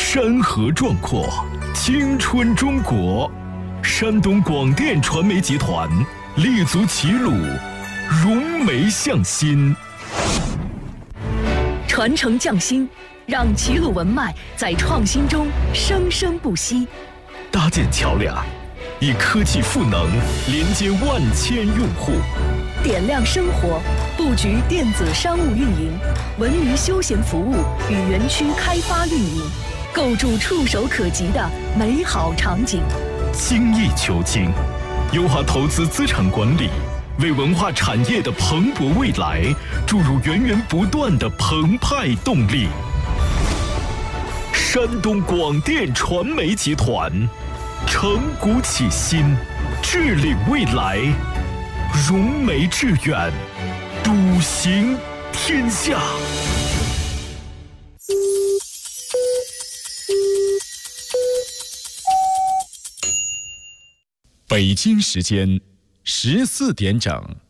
山河壮阔，青春中国。山东广电传媒集团立足齐鲁，融媒向心， 传承匠心，让齐鲁文脉在创新中生生不息。 搭建桥梁，以科技赋能连接万千用户。 点亮生活，布局电子商务运营、文娱休闲服务与园区开发运营，构筑触手可及的美好场景。 精益求精，优化投资资产管理，为文化产业的蓬勃未来注入源源不断的澎湃动力。山东广电传媒集团，承古启新，致力未来，融媒致远，笃行天下。 北京时间14点整。